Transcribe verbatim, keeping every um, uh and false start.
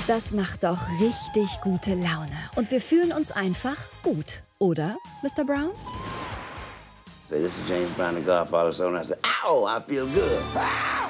Das macht doch richtig gute Laune. Und wir fühlen uns einfach gut, oder, Mister Brown? Say, this is James Brown, the Godfather, so and I said, ow, I feel good. Ow!